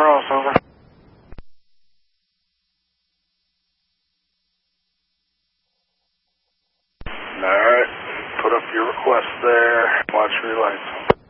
Crossover. Alright, put up your request there. Watch for your lights.